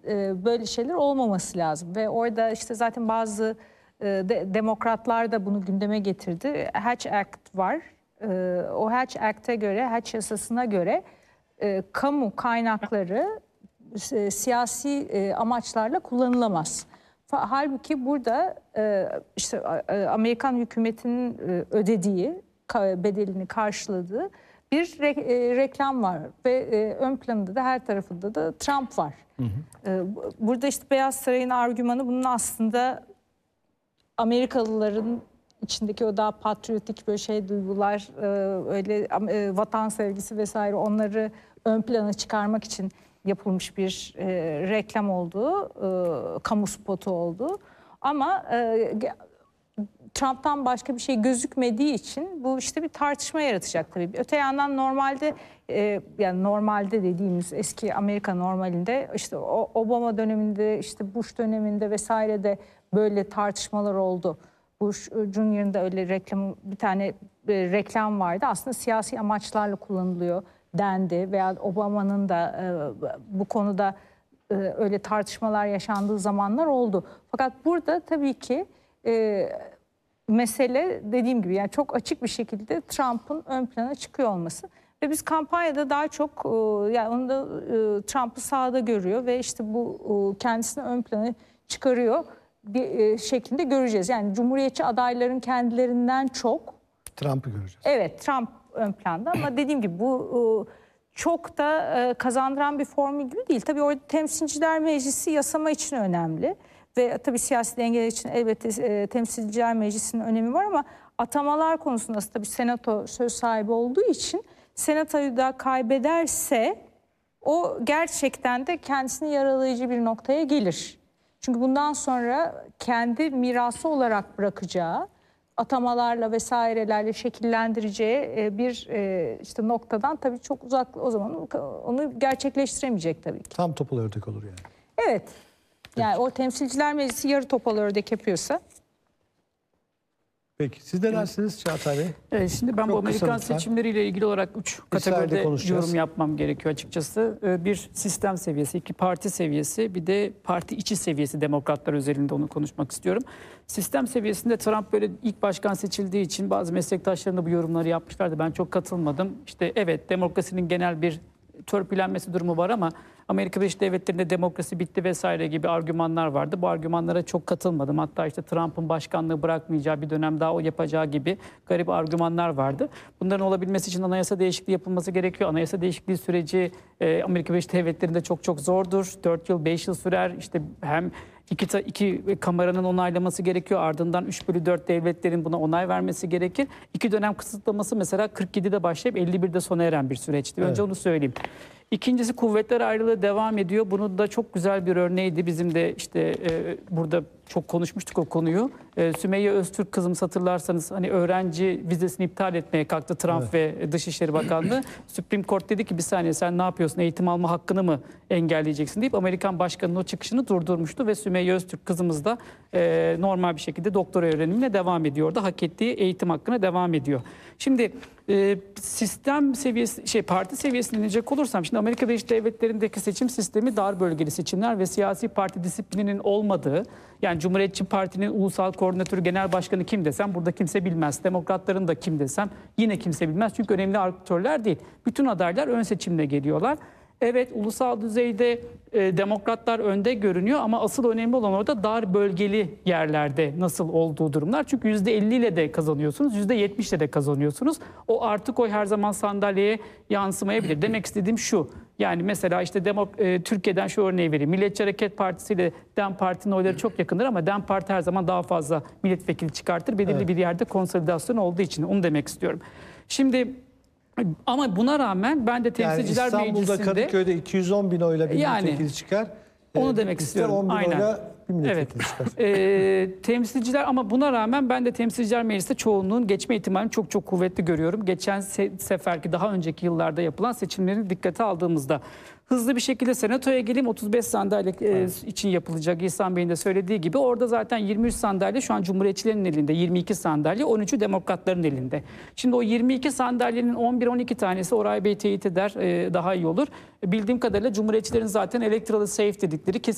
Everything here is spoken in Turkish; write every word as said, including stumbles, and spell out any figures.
e, böyle şeyler olmaması lazım. Ve orada işte zaten bazı e, de, demokratlar da bunu gündeme getirdi. Hatch Act var. E, o Hatch Act'e göre, Hatch yasasına göre e, kamu kaynakları e, siyasi e, amaçlarla kullanılamaz. Halbuki burada e, işte e, Amerikan hükümetinin e, ödediği, bedelini karşıladığı bir re, e, reklam var ve e, ön planında da her tarafında da Trump var. Hı hı. E, burada işte Beyaz Saray'ın argümanı bunun aslında Amerikalıların içindeki o daha patriotik böyle şey duygular, e, öyle e, vatan sevgisi vesaire onları ön plana çıkarmak için yapılmış bir e, reklam olduğu, e, kamu spotu olduğu. Ama e, Trump'tan başka bir şey gözükmediği için bu işte bir tartışma yaratacak tabii. Öte yandan normalde e, yani normalde dediğimiz eski Amerika normalinde işte Obama döneminde, işte Bush döneminde vesaire de böyle tartışmalar oldu. Bush Junior'ın da öyle reklam, bir tane e, reklam vardı. Aslında siyasi amaçlarla kullanılıyor dendi veya Obama'nın da e, bu konuda e, öyle tartışmalar yaşandığı zamanlar oldu. Fakat burada tabii ki e, mesele dediğim gibi yani çok açık bir şekilde Trump'ın ön plana çıkıyor olması ve biz kampanyada daha çok e, yani onu da e, Trump'ı sahada görüyor ve işte bu e, kendisini ön plana çıkarıyor e, şeklinde göreceğiz. Yani Cumhuriyetçi adayların kendilerinden çok Trump'ı göreceğiz. Evet, Trump ön planda ama dediğim gibi bu çok da kazandıran bir formül gibi değil. Tabii orada Temsilciler Meclisi yasama için önemli ve tabii siyasi dengeler için elbette Temsilciler Meclisi'nin önemi var ama atamalar konusunda tabii Senato söz sahibi olduğu için Senato'yu da kaybederse o gerçekten de kendisini yaralayıcı bir noktaya gelir. Çünkü bundan sonra kendi mirası olarak bırakacağı atamalarla vesairelerle şekillendireceği bir işte noktadan tabii çok uzak, o zaman onu gerçekleştiremeyecek tabii ki. Tam topal ördek olur yani. Evet. Yani Peki. O Temsilciler Meclisi yarı topal ördek yapıyorsa. Peki siz ne dersiniz Çağatay Bey? Evet, şimdi ben Çok bu Amerikan seçimleriyle ilgili olarak üç kategoride yorum yapmam gerekiyor açıkçası. Bir sistem seviyesi, iki parti seviyesi, bir de parti içi seviyesi demokratlar özelinde onu konuşmak istiyorum. Sistem seviyesinde Trump böyle ilk başkan seçildiği için bazı meslektaşlarına bu yorumları yapmışlardı. Ben çok katılmadım. İşte evet demokrasinin genel bir törpülenmesi durumu var ama Amerika Birleşik Devletleri'nde demokrasi bitti vesaire gibi argümanlar vardı. Bu argümanlara çok katılmadım. Hatta işte Trump'ın başkanlığı bırakmayacağı bir dönem daha o yapacağı gibi garip argümanlar vardı. Bunların olabilmesi için anayasa değişikliği yapılması gerekiyor. Anayasa değişikliği süreci e, Amerika Birleşik Devletleri'nde çok çok zordur. dört yıl, beş yıl sürer. İşte hem iki, iki kameranın onaylaması gerekiyor. Ardından üç bölü dört devletlerin buna onay vermesi gerekir. İki dönem kısıtlaması mesela kırk yedide başlayıp elli birde sona eren bir süreçti. Önce evet. Onu söyleyeyim. İkincisi kuvvetler ayrılığı devam ediyor. Bunun da çok güzel bir örneğiydi. Bizim de işte e, burada çok konuşmuştuk o konuyu. E, Sümeyye Öztürk kızımız hatırlarsanız hani öğrenci vizesini iptal etmeye kalktı Trump evet. ve Dışişleri Bakanlığı. Supreme Court dedi ki bir saniye sen ne yapıyorsun, eğitim alma hakkını mı engelleyeceksin deyip Amerikan başkanının o çıkışını durdurmuştu ve Sümeyye Öztürk kızımız da e, normal bir şekilde doktora öğrenimine devam ediyor. Da hak ettiği eğitim hakkına devam ediyor. Şimdi e, sistem seviyesi, şey parti seviyesine inecek olursam şimdi Amerika Birleşik Devletleri'ndeki seçim sistemi dar bölgeli seçimler ve siyasi parti disiplininin olmadığı, yani Cumhuriyetçi Parti'nin ulusal koordinatörü, genel başkanı kim desem burada kimse bilmez. Demokratların da kim desem yine kimse bilmez. Çünkü önemli aktörler değil. Bütün adaylar ön seçimle geliyorlar. Evet, ulusal düzeyde e, demokratlar önde görünüyor ama asıl önemli olan orada dar bölgeli yerlerde nasıl olduğu durumlar. Çünkü yüzde elli ile de kazanıyorsunuz, yüzde yetmiş ile de kazanıyorsunuz. O artık oy her zaman sandalyeye yansımayabilir. Demek istediğim şu, yani mesela işte Demok e, Türkiye'den şu örneği vereyim. Milliyetçi Hareket Partisi ile DEM Parti'nin oyları çok yakındır ama DEM Parti her zaman daha fazla milletvekili çıkartır. Belirli evet. bir yerde konsolidasyon olduğu için onu demek istiyorum. Şimdi... Ama buna rağmen ben de Temsilciler yani İstanbul'da, Meclisi'nde... İstanbul'da Kadıköy'de iki yüz on bin oyla bir yani, milletvekili çıkar. Onu demek istiyorum. on bin Aynen. oyla bir milletvekili evet. çıkar. e, temsilciler ama buna rağmen ben de Temsilciler Meclisi'nde çoğunluğun geçme ihtimalini çok çok kuvvetli görüyorum. Geçen se seferki daha önceki yıllarda yapılan seçimleri dikkate aldığımızda. Hızlı bir şekilde Senato'ya geleyim. otuz beş sandalye evet. için yapılacak İhsan Bey'in de söylediği gibi. Orada zaten yirmi üç sandalye şu an Cumhuriyetçilerin elinde. yirmi iki sandalye, on üçü Demokratların elinde. Şimdi o yirmi iki sandalyenin on bir on iki tanesi Oray Bey teyit eder, daha iyi olur. Bildiğim kadarıyla Cumhuriyetçilerin zaten electoral safe dedikleri kesin